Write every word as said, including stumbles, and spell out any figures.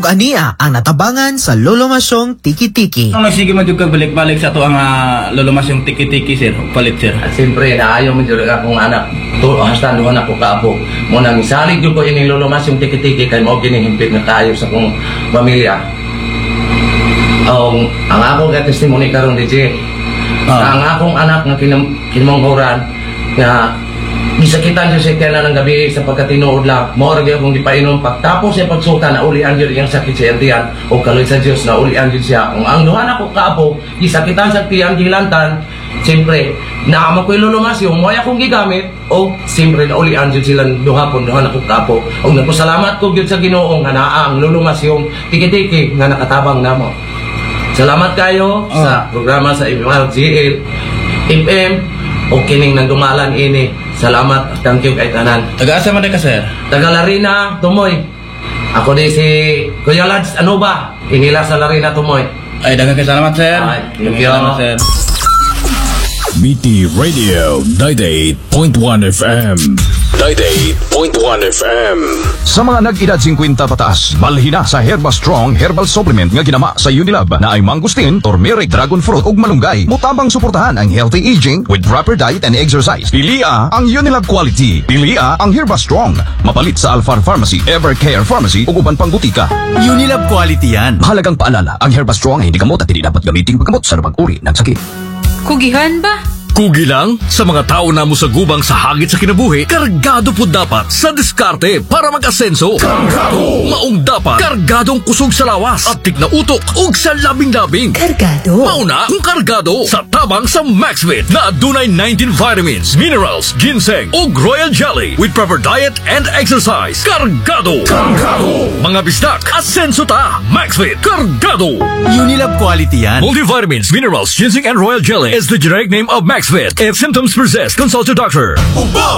ug ania ang natabangan sa lolomasyong tiki-tiki. Ang nagsige man jud kag balik-balik sa to ang uh, lolomasyong tiki-tiki sir, palit sir. At siyempre naayo man jud akong anak. To hasta duha na ko kaapo. Mo nang misalig jud ko ining lolomasyong tiki-tiki kay mao kini himpit nga kaayo sa akong pamilya. Um, ang akong testimony karon D J. Ah. Ang akong anak nga kinam kinamanghuran nga gisakitan siya siya kailan ng gabi sa pagkatinuod lang. Mao ra gyud akong gipainom pagtapos sa pagsuka na ulian gyud iyang sakit sa tiyan o kaloy sa Dios na ulian gyud siya. Kung ang duha na ko kaapo gisakitan sa tiyan gilantan, siyempre naamo ko'y lulumasyon mo ay akong gigamit o siyempre na ulian gyud sila duha pon duha na ko kaapo. Og nagpasalamat ko gyud sa Ginoo nga naa ang lulumasyon tiki-tiki nga nakatabang namo. Salamat kayo Oh. sa programa sa M R G L F M o kining nagdumalan ini. Salamat, thank you kay tanan. Taga-asa man ka sir? Taga Larina, Tumoy. Ako di si Kuya Lads, ano ba? Inila sa Larina, Tumoy. Ay daghang kay salamat sir. Ay, thank Daghang you. salamat sir. B T Radio ninety-eight point one F M. ninety-eight point one F M. Sa mga nag-edad fifty pataas, balhin na sa Herba Strong Herbal Supplement nga ginama sa Unilab na ay mangustin, turmeric, dragon fruit ug malunggay. Mutabang suportahan ang healthy aging with proper diet and exercise. Pilia ang Unilab quality. Pilia ang Herba Strong. Mapalit sa Alphar Pharmacy, Evercare Pharmacy ug uban pang butika. Unilab quality yan. Mahalagang paalala, ang Herba Strong ay hindi gamot at hindi dapat gamitin paggamot sa labang uri ng sakit. Kugihan ba? Kugi lang sa mga tao na mo sa gubang sa hagit sa kinabuhi, kargado po dapat sa diskarte para mag-asenso. Kargado! Maong dapat kargadong kusog sa lawas at tik na utok ug sa labing-labing. Kargado? Mauna kung kargado sa tabang sa Maxvit na adunay nineteen vitamins, minerals, ginseng ug royal jelly with proper diet and exercise. Kargado! Kargado! Mga bistak, asenso ta! Maxvit! Kargado! Unilab quality yan. Multivitamins, minerals, ginseng and royal jelly is the generic name of Maxvit. If symptoms persist, consult your doctor.